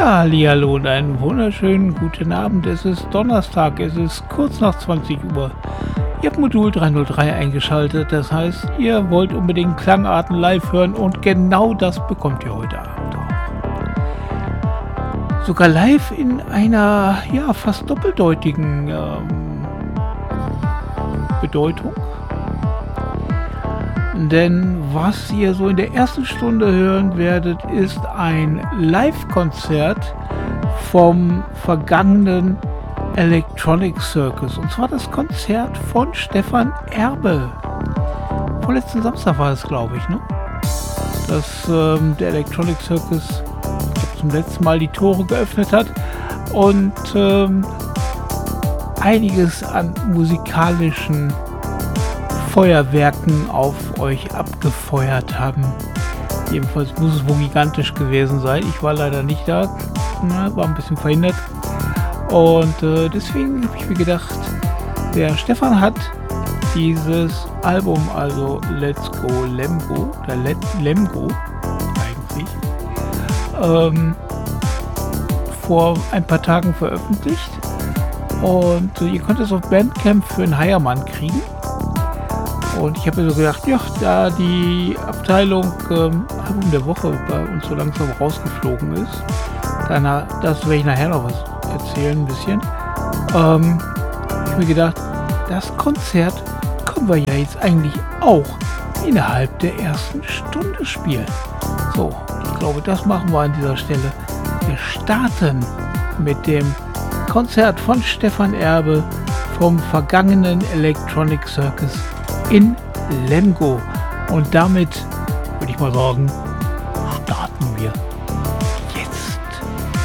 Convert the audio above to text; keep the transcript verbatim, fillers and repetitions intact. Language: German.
Ja, hallihallo und einen wunderschönen guten Abend. Es ist Donnerstag, es ist kurz nach zwanzig Uhr. Ihr habt Modul dreihundertdrei eingeschaltet, das heißt, ihr wollt unbedingt Klangarten live hören und genau das bekommt ihr heute Abend auch. Sogar live in einer, ja, fast doppeldeutigen ähm, Bedeutung. Denn was ihr so in der ersten Stunde hören werdet, ist ein Live-Konzert vom vergangenen Electronic Circus. Und zwar das Konzert von Stefan Erbe. Vorletzten Samstag war es, glaube ich, ne? Dass ähm, der Electronic Circus zum letzten Mal die Tore geöffnet hat und ähm, einiges an musikalischen Feuerwerken auf euch abgefeuert haben. Jedenfalls muss es wohl gigantisch gewesen sein. Ich war leider nicht da, na, war ein bisschen verhindert. Und äh, deswegen habe ich mir gedacht, der Stefan hat dieses Album, also Let's Go Lemgo, oder Let Lemgo eigentlich, ähm, vor ein paar Tagen veröffentlicht. Und äh, ihr könnt es auf Bandcamp für einen Heiermann kriegen. Und ich habe mir so gedacht, ja, da die Abteilung ähm, Album der Woche bei uns so langsam rausgeflogen ist, danach, das werde ich nachher noch was erzählen, ein bisschen, ähm, habe ich mir gedacht, das Konzert können wir ja jetzt eigentlich auch innerhalb der ersten Stunde spielen. So, ich glaube, das machen wir an dieser Stelle. Wir starten mit dem Konzert von Stefan Erbe vom vergangenen Electronic Circus in Lemgo. Und damit würde ich mal sagen, starten wir.